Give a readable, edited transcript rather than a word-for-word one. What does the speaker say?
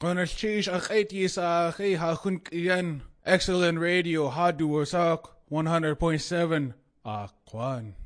Konarchish akhaiti sa akhay hakun kiyan. Excellent radio, Hadu Wasak, 100.7. Kwan.